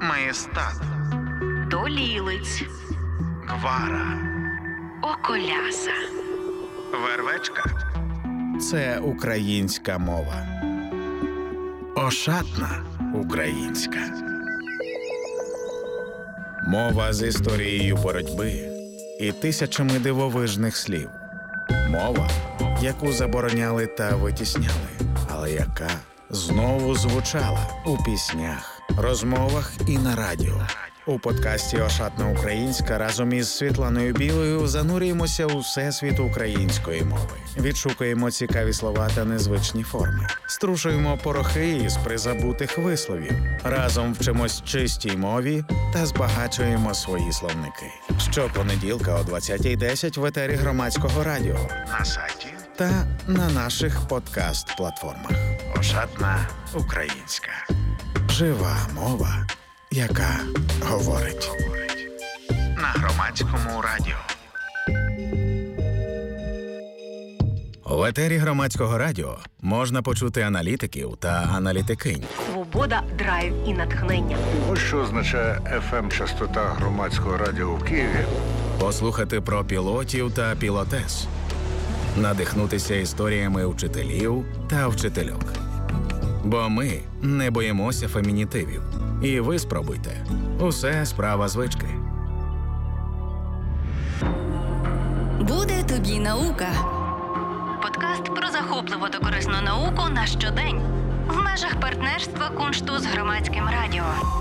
Маєстат, Долілиць, Гвара, Околяса, Вервечка – це українська мова. Ошатна українська. Мова з історією боротьби і тисячами дивовижних слів. Мова, яку забороняли та витісняли, але яка знову звучала у піснях, розмовах і на радіо. У подкасті «Ошатна українська» разом із Світланою Білою занурюємося у всесвіт української мови. Відшукуємо цікаві слова та незвичні форми. Струшуємо порохи із призабутих висловів. Разом вчимось чистій мові та збагачуємо свої словники. Щопонеділка о 20:10 в етері Громадського радіо, на сайті та на наших подкаст-платформах. «Ошатна українська». Жива мова, яка говорить. На Громадському радіо. В етері Громадського радіо можна почути аналітиків та аналітикинь. Свобода, драйв і натхнення. Ось що означає FM-частота Громадського радіо в Києві. Послухати про пілотів та пілотес. Надихнутися історіями вчителів та вчительок. Бо ми не боїмося фемінітивів. І ви спробуйте. Усе справа звички. Буде тобі наука. Подкаст про захопливу та корисну науку на щодень. В межах партнерства Куншту з Громадським радіо.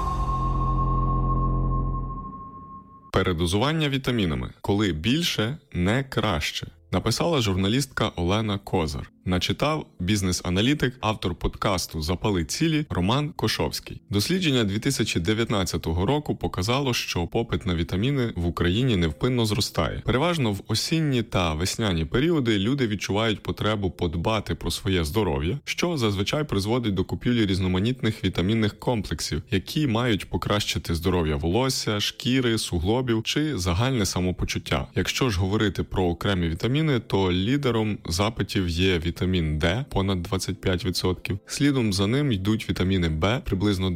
Передозування вітамінами. Коли більше, не краще. Написала журналістка Олена Козар. Начитав бізнес-аналітик, автор подкасту «Запали цілі» Роман Кошовський. Дослідження 2019 року показало, що попит на вітаміни в Україні невпинно зростає. Переважно в осінні та весняні періоди люди відчувають потребу подбати про своє здоров'я, що зазвичай призводить до купівлі різноманітних вітамінних комплексів, які мають покращити здоров'я волосся, шкіри, суглобів чи загальне самопочуття. Якщо ж говорити про окремі вітаміни, то лідером запитів є вітамін Д – понад 25%, слідом за ним йдуть вітаміни Б – приблизно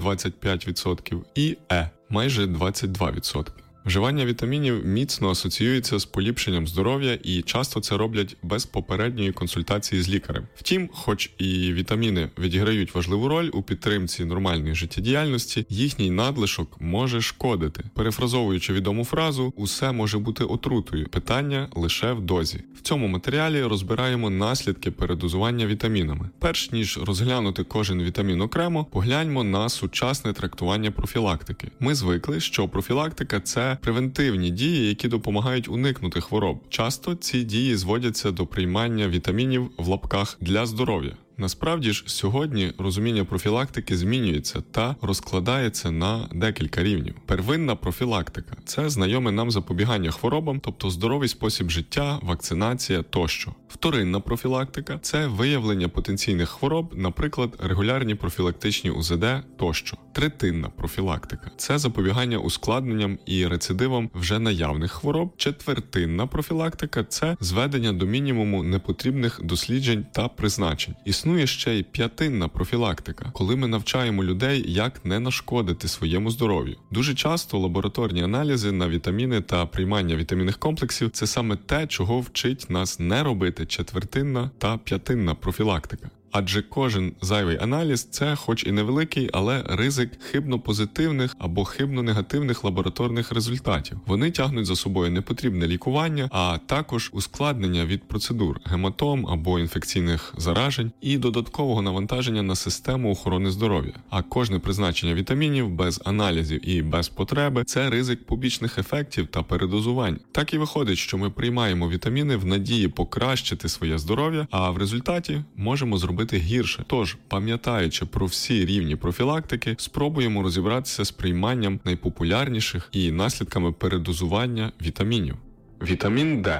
25% і Е – майже 22%. Вживання вітамінів міцно асоціюється з поліпшенням здоров'я і часто це роблять без попередньої консультації з лікарем. Втім, хоч і вітаміни відіграють важливу роль у підтримці нормальної життєдіяльності, їхній надлишок може шкодити. Перефразовуючи відому фразу «усе може бути отрутою, питання лише в дозі». В цьому матеріалі розбираємо наслідки передозування вітамінами. Перш ніж розглянути кожен вітамін окремо, погляньмо на сучасне трактування профілактики. Ми звикли, що профілактика – це превентивні дії, які допомагають уникнути хвороб. Часто ці дії зводяться до приймання вітамінів в лапках «для здоров'я». Насправді ж, сьогодні розуміння профілактики змінюється та розкладається на декілька рівнів. Первинна профілактика – це знайоме нам запобігання хворобам, тобто здоровий спосіб життя, вакцинація тощо. Вторинна профілактика – це виявлення потенційних хвороб, наприклад, регулярні профілактичні УЗД тощо. Третинна профілактика – це запобігання ускладненням і рецидивам вже наявних хвороб. Четвертинна профілактика – це зведення до мінімуму непотрібних досліджень та призначень. Існує ще й п'ятинна профілактика, коли ми навчаємо людей, як не нашкодити своєму здоров'ю. Дуже часто лабораторні аналізи на вітаміни та приймання вітамінних комплексів – це саме те, чого вчить нас не робити четвертинна та п'ятинна профілактика. Адже кожен зайвий аналіз – це хоч і невеликий, але ризик хибно-позитивних або хибно-негативних лабораторних результатів. Вони тягнуть за собою непотрібне лікування, а також ускладнення від процедур, гематом або інфекційних заражень і додаткового навантаження на систему охорони здоров'я. А кожне призначення вітамінів без аналізів і без потреби – це ризик побічних ефектів та передозувань. Так і виходить, що ми приймаємо вітаміни в надії покращити своє здоров'я, а в результаті можемо зробити гірше. Тож, пам'ятаючи про всі рівні профілактики, спробуємо розібратися з прийманням найпопулярніших і наслідками передозування вітамінів. Вітамін Д.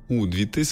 У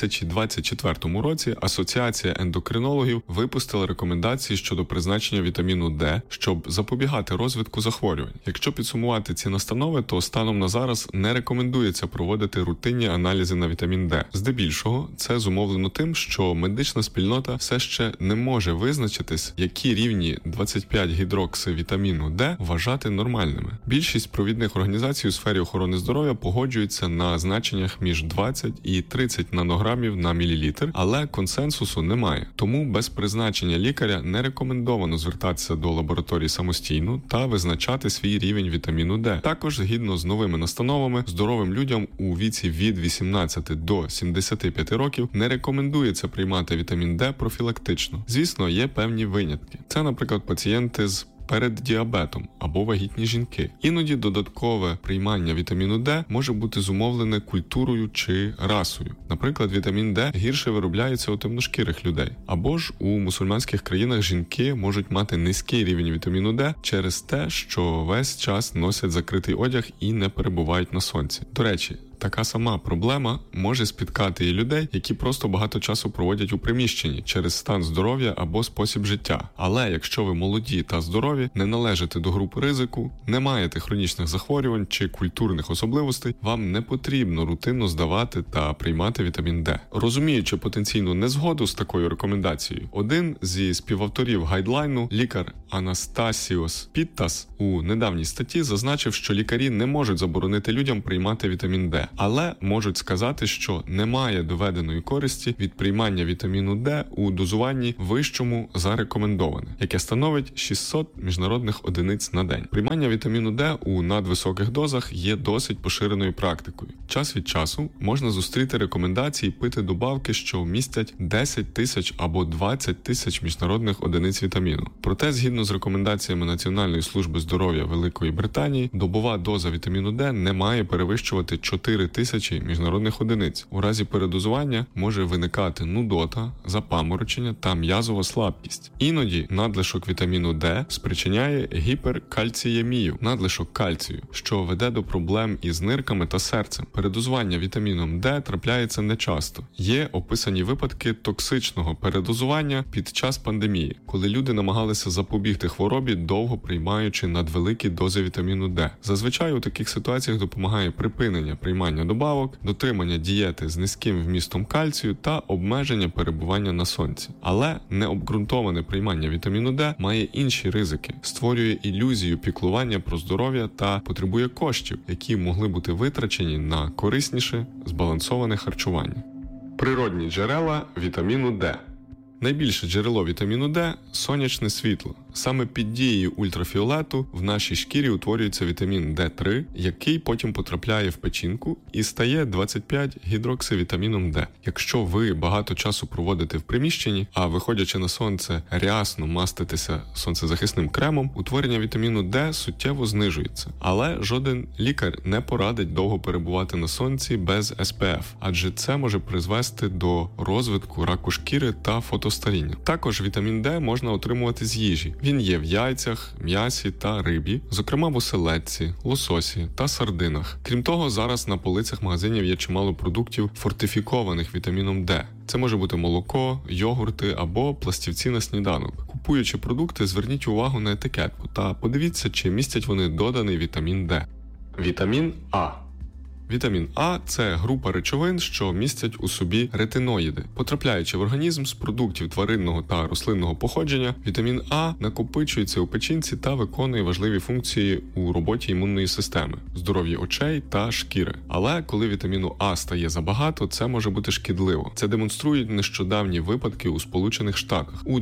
2024 році Асоціація ендокринологів випустила рекомендації щодо призначення вітаміну Д, щоб запобігати розвитку захворювань. Якщо підсумувати ці настанови, то станом на зараз не рекомендується проводити рутинні аналізи на вітамін Д. Здебільшого, це зумовлено тим, що медична спільнота все ще не може визначитись, які рівні 25-гідроксивітаміну Д вважати нормальними. Більшість провідних організацій у сфері охорони здоров'я погоджуються на значеннях між 20 і 30 нанограмів на мілілітр, але консенсусу немає. Тому без призначення лікаря не рекомендовано звертатися до лабораторії самостійно та визначати свій рівень вітаміну Д. Також, згідно з новими настановами, здоровим людям у віці від 18 до 75 років не рекомендується приймати вітамін Д профілактично. Звісно, є певні винятки. Це, наприклад, пацієнти з перед діабетом або вагітні жінки. Іноді додаткове приймання вітаміну Д може бути зумовлене культурою чи расою. Наприклад, вітамін Д гірше виробляється у темношкірих людей. Або ж у мусульманських країнах жінки можуть мати низький рівень вітаміну Д через те, що весь час носять закритий одяг і не перебувають на сонці. До речі, така сама проблема може спіткати і людей, які просто багато часу проводять у приміщенні через стан здоров'я або спосіб життя. Але якщо ви молоді та здорові, не належите до групи ризику, не маєте хронічних захворювань чи культурних особливостей, вам не потрібно рутинно здавати та приймати вітамін Д. Розуміючи потенційну незгоду з такою рекомендацією, один зі співавторів гайдлайну, лікар Анастасіос Піттас, у недавній статті зазначив, що лікарі не можуть заборонити людям приймати вітамін Д, але можуть сказати, що немає доведеної користі від приймання вітаміну Д у дозуванні вищому за рекомендоване, яке становить 600 міжнародних одиниць на день. Приймання вітаміну Д у надвисоких дозах є досить поширеною практикою. Час від часу можна зустріти рекомендації пити добавки, що містять 10 тисяч або 20 тисяч міжнародних одиниць вітаміну. Проте, згідно з рекомендаціями Національної служби здоров'я Великої Британії, добова доза вітаміну Д не має перевищувати 4 тисячі міжнародних одиниць. У разі передозування може виникати нудота, запаморочення та м'язова слабкість. Іноді надлишок вітаміну Д спричиняє гіперкальціємію, надлишок кальцію, що веде до проблем із нирками та серцем. Передозування вітаміном Д трапляється нечасто. Є описані випадки токсичного передозування під час пандемії, коли люди намагалися запобігти хворобі, довго приймаючи надвеликі дози вітаміну Д. Зазвичай у таких ситуаціях допомагає припинення приймання добавок, дотримання дієти з низьким вмістом кальцію та обмеження перебування на сонці. Але необґрунтоване приймання вітаміну Д має інші ризики, створює ілюзію піклування про здоров'я та потребує коштів, які могли бути витрачені на корисніше, збалансоване харчування. Природні джерела вітаміну Д. Найбільше джерело вітаміну Д – сонячне світло. Саме під дією ультрафіолету в нашій шкірі утворюється вітамін Д3, який потім потрапляє в печінку і стає 25-гідроксивітаміном Д. Якщо ви багато часу проводите в приміщенні, а виходячи на сонце рясно маститеся сонцезахисним кремом, утворення вітаміну Д суттєво знижується. Але жоден лікар не порадить довго перебувати на сонці без СПФ, адже це може призвести до розвитку раку шкіри та фотостаріння. Також вітамін Д можна отримувати з їжі. Він є в яйцях, м'ясі та рибі, зокрема в оселедці, лососі та сардинах. Крім того, зараз на полицях магазинів є чимало продуктів, фортифікованих вітаміном Д. Це може бути молоко, йогурти або пластівці на сніданок. Купуючи продукти, зверніть увагу на етикетку та подивіться, чи містять вони доданий вітамін Д. Вітамін А. Вітамін А – це група речовин, що містять у собі ретиноїди. Потрапляючи в організм з продуктів тваринного та рослинного походження, вітамін А накопичується у печінці та виконує важливі функції у роботі імунної системи, здоров'ї очей та шкіри. Але коли вітаміну А стає забагато, це може бути шкідливо. Це демонструють нещодавні випадки у Сполучених Штатах. У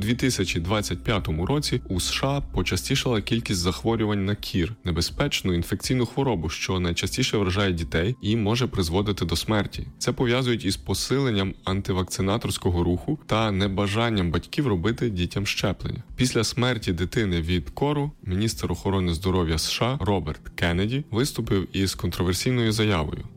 2025 році у США почастішала кількість захворювань на кір, небезпечну інфекційну хворобу, що найчастіше вражає дітей і може призводити до смерті. Це пов'язують із посиленням антивакцинаторського руху та небажанням батьків робити дітям щеплення. Після смерті дитини від кору міністр охорони здоров'я США Роберт Кеннеді виступив із контроверсійною заявою.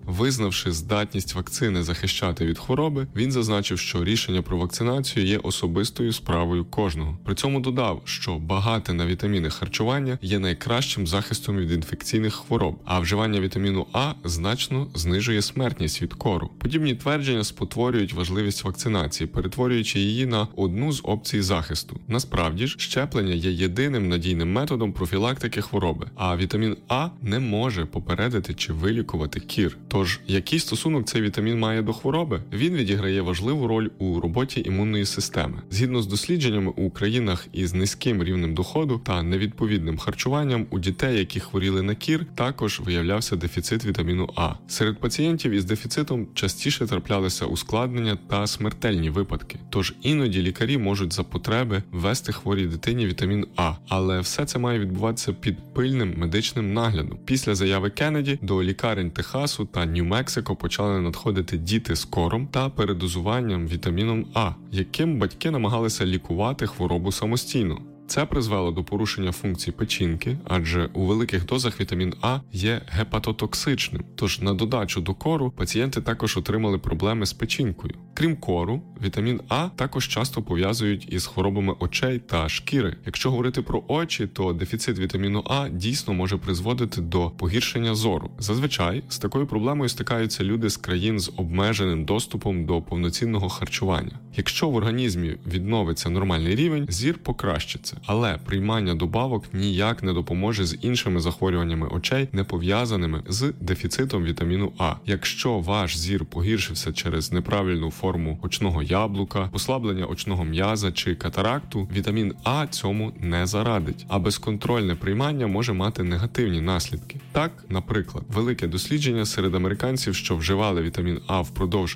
Визнавши здатність вакцини захищати від хвороби, він зазначив, що рішення про вакцинацію є особистою справою кожного. При цьому додав, що багате на вітаміни харчування є найкращим захистом від інфекційних хвороб, а вживання вітаміну А значно знижує смертність від кору. Подібні твердження спотворюють важливість вакцинації, перетворюючи її на одну з опцій захисту. Насправді ж, щеплення є єдиним надійним методом профілактики хвороби, а вітамін А не може попередити чи вилікувати кір. Тож, який стосунок цей вітамін має до хвороби? Він відіграє важливу роль у роботі імунної системи. Згідно з дослідженнями, у країнах із низьким рівнем доходу та невідповідним харчуванням у дітей, які хворіли на кір, також виявлявся дефіцит вітаміну А. Серед пацієнтів із дефіцитом частіше траплялися ускладнення та смертельні випадки. Тож іноді лікарі можуть за потреби ввести хворій дитині вітамін А, але все це має відбуватися під пильним медичним наглядом. Після заяви Кеннеді до лікарень Техасу та Нью-Мексико почали надходити діти з кором та передозуванням вітаміном А, яким батьки намагалися лікувати хворобу самостійно. Це призвело до порушення функцій печінки, адже у великих дозах вітамін А є гепатотоксичним. Тож на додачу до кору пацієнти також отримали проблеми з печінкою. Крім кору, вітамін А також часто пов'язують із хворобами очей та шкіри. Якщо говорити про очі, то дефіцит вітаміну А дійсно може призводити до погіршення зору. Зазвичай з такою проблемою стикаються люди з країн з обмеженим доступом до повноцінного харчування. Якщо в організмі відновиться нормальний рівень, зір покращиться. Але приймання добавок ніяк не допоможе з іншими захворюваннями очей, не пов'язаними з дефіцитом вітаміну А. Якщо ваш зір погіршився через неправильну форму очного яблука, послаблення очного м'яза чи катаракту, вітамін А цьому не зарадить, а безконтрольне приймання може мати негативні наслідки. Так, наприклад, велике дослідження серед американців, що вживали вітамін А впродовж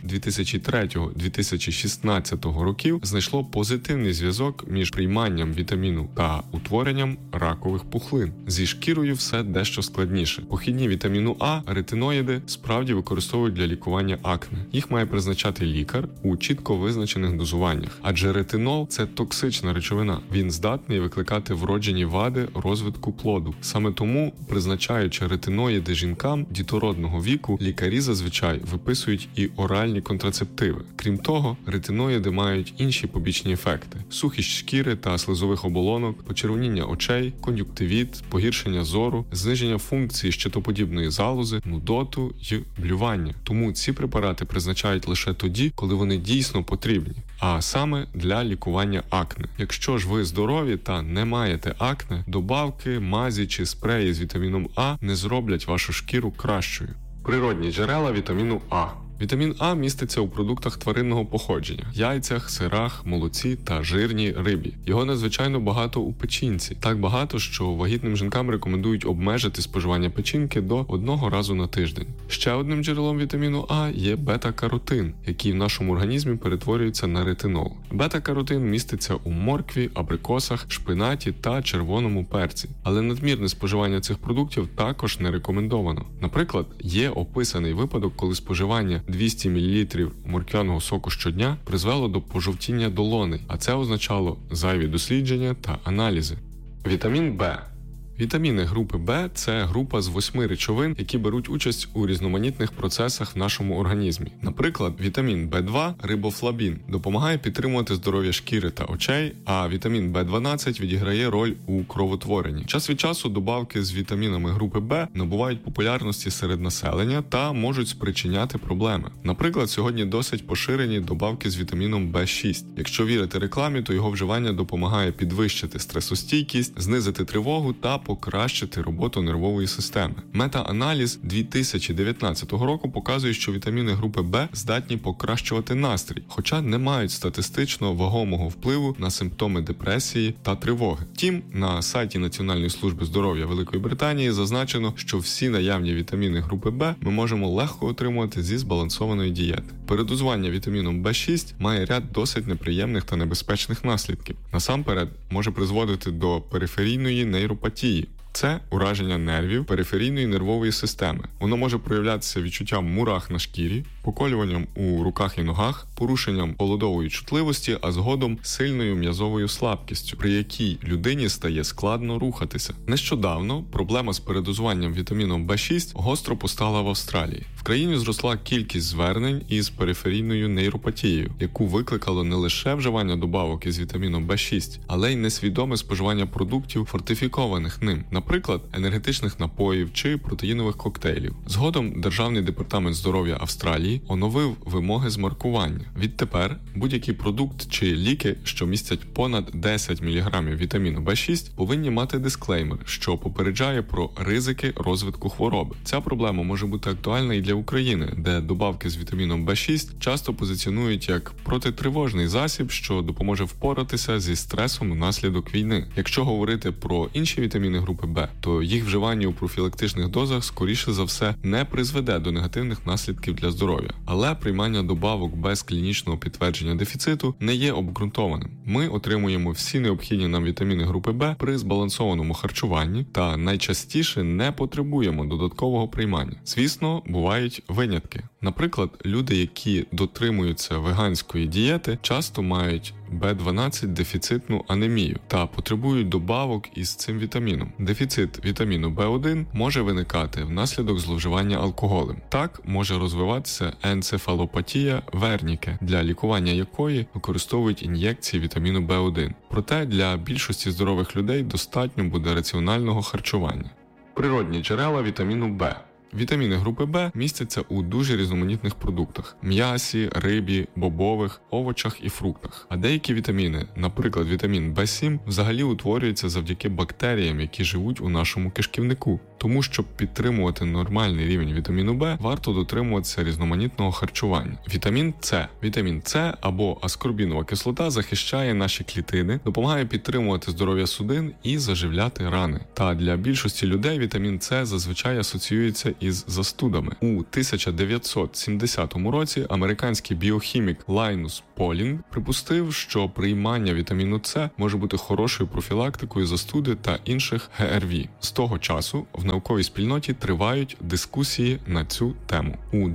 2003-2016 років, знайшло позитивний зв'язок між прийманням вітаміну та утворенням ракових пухлин. Зі шкірою все дещо складніше. Похідні вітаміну А, ретиноїди, справді використовують для лікування акне. Їх має призначати лікар у чітко визначених дозуваннях, адже ретинол – це токсична речовина. Він здатний викликати вроджені вади розвитку плоду. Саме тому, призначаючи ретиноїди жінкам дітородного віку, лікарі зазвичай виписують і оральні контрацептиви. Крім того, ретиноїди мають інші побічні ефекти – сухість шкіри та слизових оболонок, почервоніння очей, кон'юнктивіт, погіршення зору, зниження функції щитоподібної залози, нудоту й блювання. Тому ці препарати призначають лише тоді, коли вони дійсно потрібні, а саме для лікування акне. Якщо ж ви здорові та не маєте акне, добавки, мазі чи спреї з вітаміном А не зроблять вашу шкіру кращою. Природні джерела вітаміну А. Вітамін А міститься у продуктах тваринного походження – яйцях, сирах, молоці та жирній рибі. Його надзвичайно багато у печінці. Так багато, що вагітним жінкам рекомендують обмежити споживання печінки до 1 разу на тиждень. Ще одним джерелом вітаміну А є бета-каротин, який в нашому організмі перетворюється на ретинол. Бета-каротин міститься у моркві, абрикосах, шпинаті та червоному перці. Але надмірне споживання цих продуктів також не рекомендовано. Наприклад, є описаний випадок, коли споживання 200 мл морквяного соку щодня призвело до пожовтіння долоней, а це означало зайві дослідження та аналізи. Вітамін Б. Вітаміни групи Б – це група з 8 речовин, які беруть участь у різноманітних процесах в нашому організмі. Наприклад, вітамін В2 – рибофлавін, допомагає підтримувати здоров'я шкіри та очей, а вітамін В12 відіграє роль у кровотворенні. Час від часу добавки з вітамінами групи Б набувають популярності серед населення та можуть спричиняти проблеми. Наприклад, сьогодні досить поширені добавки з вітаміном В6. Якщо вірити рекламі, то його вживання допомагає підвищити стресостійкість, знизити тривогу та покращити роботу нервової системи. Мета-аналіз 2019 року показує, що вітаміни групи Б здатні покращувати настрій, хоча не мають статистично вагомого впливу на симптоми депресії та тривоги. Втім, на сайті Національної служби здоров'я Великої Британії зазначено, що всі наявні вітаміни групи Б ми можемо легко отримувати зі збалансованої дієти. Передозування вітаміном В6 має ряд досить неприємних та небезпечних наслідків. Насамперед, може призводити до периферійної нейропатії, Це ураження нервів периферійної нервової системи. Воно може проявлятися відчуттям мурах на шкірі, поколюванням у руках і ногах, порушенням холодової чутливості, а згодом сильною м'язовою слабкістю, при якій людині стає складно рухатися. Нещодавно проблема з передозуванням вітаміном В6 гостро постала в Австралії. В країні зросла кількість звернень із периферійною нейропатією, яку викликало не лише вживання добавок із вітаміном В6, але й несвідоме споживання продуктів, фортифікованих ним, наприклад, енергетичних напоїв чи протеїнових коктейлів. Згодом Державний департамент здоров'я Австралії оновив вимоги з маркування. Відтепер будь-який продукт чи ліки, що містять понад 10 мг вітаміну В6, повинні мати дисклеймер, що попереджає про ризики розвитку хвороби. Ця проблема може бути актуальна і для України, де добавки з вітаміном В6 часто позиціонують як протитривожний засіб, що допоможе впоратися зі стресом внаслідок війни. Якщо говорити про інші вітаміни групи Б, то їх вживання у профілактичних дозах скоріше за все не призведе до негативних наслідків для здоров'я. Але приймання добавок без клінічного підтвердження дефіциту не є обґрунтованим. Ми отримуємо всі необхідні нам вітаміни групи Б при збалансованому харчуванні та найчастіше не потребуємо додаткового приймання. Звісно, бувають винятки. Наприклад, люди, які дотримуються веганської дієти, часто мають B12 дефіцитну анемію та потребують добавок із цим вітаміном. Дефіцит вітаміну B1 може виникати внаслідок зловживання алкоголем. Так може розвиватися енцефалопатія Верніке, для лікування якої використовують ін'єкції вітаміну B1. Проте для більшості здорових людей достатньо буде раціонального харчування. Природні джерела вітаміну Б. Вітаміни групи Б містяться у дуже різноманітних продуктах – м'ясі, рибі, бобових, овочах і фруктах. А деякі вітаміни, наприклад вітамін В7, взагалі утворюються завдяки бактеріям, які живуть у нашому кишківнику. Тому, щоб підтримувати нормальний рівень вітаміну Б, варто дотримуватися різноманітного харчування. Вітамін С. Вітамін С або аскорбінова кислота захищає наші клітини, допомагає підтримувати здоров'я судин і заживляти рани. Та для більшості людей вітамін С зазвичай асоціюється із застудами. У 1970 році американський біохімік Лайнус Полінг припустив, що приймання вітаміну С може бути хорошою профілактикою застуди та інших ГРВІ. З того часу в науковій спільноті тривають дискусії на цю тему. У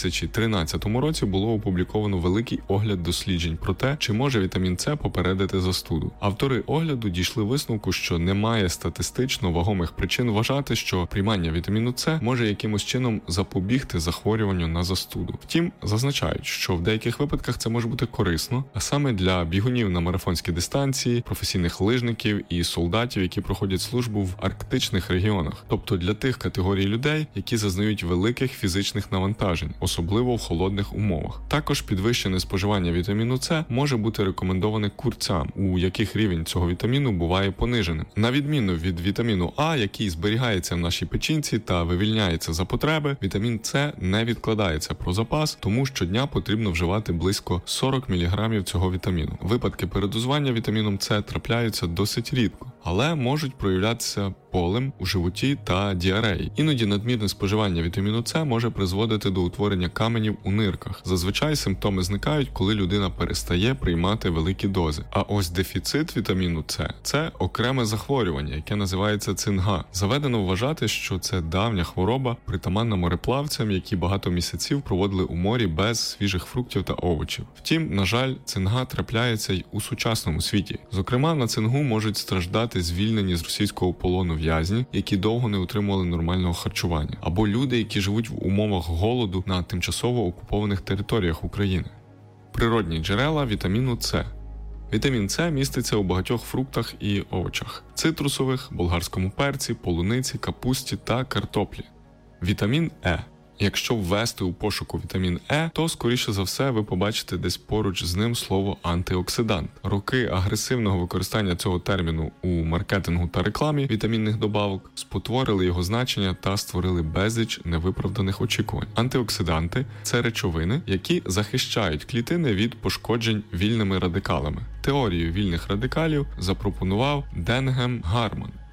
2013 році було опубліковано великий огляд досліджень про те, чи може вітамін С попередити застуду. Автори огляду дійшли висновку, що немає статистично вагомих причин вважати, що приймання вітаміну С може якимось чином запобігти захворюванню на застуду. Втім, зазначають, що в деяких випадках це може бути корисно, а саме для бігунів на марафонській дистанції, професійних лижників і солдатів, які проходять службу в арктичних регіонах, тобто для тих категорій людей, які зазнають великих фізичних навантажень, особливо в холодних умовах. Також підвищене споживання вітаміну С може бути рекомендоване курцям, у яких рівень цього вітаміну буває пониженим. На відміну від вітаміну А, який зберігається в нашій печінці та вивільняється за потреби, вітамін С не відкладається про запас, тому щодня потрібно вживати близько 40 мг цього вітаміну. Випадки передозування вітаміном С трапляються досить рідко, але можуть проявлятися болем у животі та діареї. Іноді надмірне споживання вітаміну С може призводити до утворення каменів у нирках. Зазвичай симптоми зникають, коли людина перестає приймати великі дози. А ось дефіцит вітаміну С – це окреме захворювання, яке називається цинга. Заведено вважати, що це давня хвороба, притаманна мореплавцям, які багато місяців проводили у морі без свіжих фруктів та овочів. Втім, на жаль, цинга трапляється й у сучасному світі. Зокрема, на цингу можуть страждати звільнені з російського полону в'язні, які довго не отримували нормального харчування, або люди, які живуть в умовах голоду на тимчасово окупованих територіях України. Природні джерела вітаміну С. Вітамін С міститься у багатьох фруктах і овочах – цитрусових, болгарському перці, полуниці, капусті та картоплі. Вітамін Е. Якщо ввести у пошуку вітамін Е, то, скоріше за все, ви побачите десь поруч з ним слово «антиоксидант». Роки агресивного використання цього терміну у маркетингу та рекламі вітамінних добавок спотворили його значення та створили безліч невиправданих очікувань. Антиоксиданти – це речовини, які захищають клітини від пошкоджень вільними радикалами. Теорію вільних радикалів запропонував Денгем Гарман.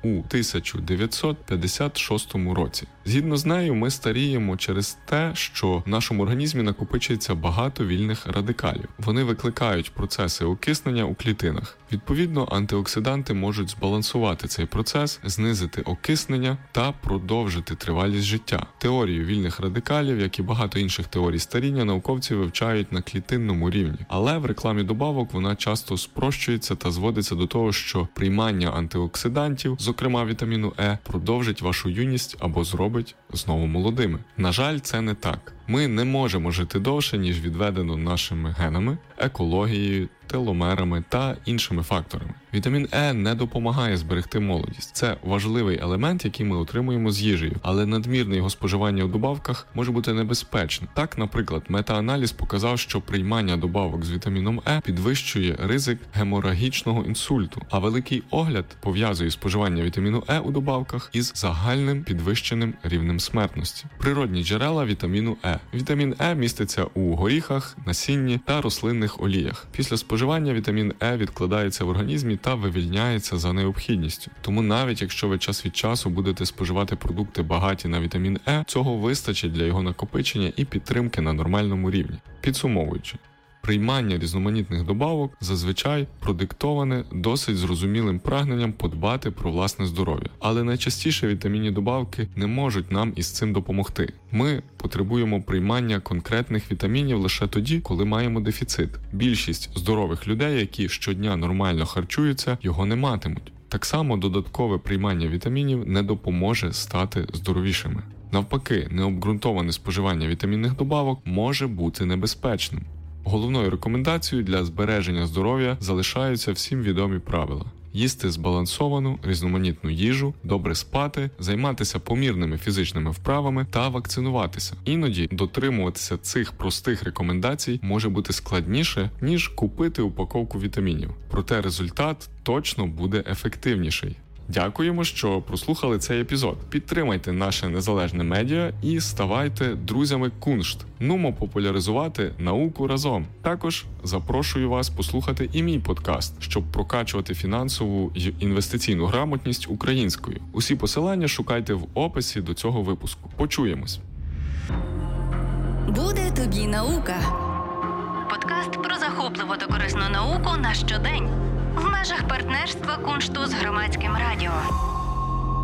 у 1956 році. Згідно з нею, ми старіємо через те, що в нашому організмі накопичується багато вільних радикалів. Вони викликають процеси окиснення у клітинах. Відповідно, антиоксиданти можуть збалансувати цей процес, знизити окиснення та продовжити тривалість життя. Теорію вільних радикалів, як і багато інших теорій старіння, науковці вивчають на клітинному рівні. Але в рекламі добавок вона часто спрощується та зводиться до того, що приймання антиоксидантів, зокрема вітаміну Е, продовжить вашу юність або зробить знову молодими. На жаль, це не так. Ми не можемо жити довше, ніж відведено нашими генами, екологією, теломерами та іншими факторами. Вітамін Е не допомагає зберегти молодість. Це важливий елемент, який ми отримуємо з їжею, але надмірне його споживання у добавках може бути небезпечним. Так, наприклад, метааналіз показав, що приймання добавок з вітаміном Е підвищує ризик геморагічного інсульту, а великий огляд пов'язує споживання вітаміну Е у добавках із загальним підвищеним рівнем смертності. Природні джерела вітаміну Е. Вітамін Е міститься у горіхах, насінні та рослинних оліях. Після споживання вітамін Е відкладається в організмі та вивільняється за необхідністю. Тому навіть якщо ви час від часу будете споживати продукти багаті на вітамін Е, цього вистачить для його накопичення і підтримки на нормальному рівні. Підсумовуючи, приймання різноманітних добавок зазвичай продиктоване досить зрозумілим прагненням подбати про власне здоров'я. Але найчастіше вітамінні добавки не можуть нам із цим допомогти. Ми потребуємо приймання конкретних вітамінів лише тоді, коли маємо дефіцит. Більшість здорових людей, які щодня нормально харчуються, його не матимуть. Так само додаткове приймання вітамінів не допоможе стати здоровішими. Навпаки, необґрунтоване споживання вітамінних добавок може бути небезпечним. Головною рекомендацією для збереження здоров'я залишаються всім відомі правила. Їсти збалансовану, різноманітну їжу, добре спати, займатися помірними фізичними вправами та вакцинуватися. Іноді дотримуватися цих простих рекомендацій може бути складніше, ніж купити упаковку вітамінів. Проте результат точно буде ефективніший. Дякуємо, що прослухали цей епізод. Підтримайте наше незалежне медіа і ставайте друзями Куншт. Нумо популяризувати науку разом. Також запрошую вас послухати і мій подкаст, щоб прокачувати фінансову й інвестиційну грамотність українською. Усі посилання шукайте в описі до цього випуску. Почуємось! Буде тобі наука. Подкаст про захопливу та корисну науку на щодень. В межах партнерства Куншту з Громадським радіо.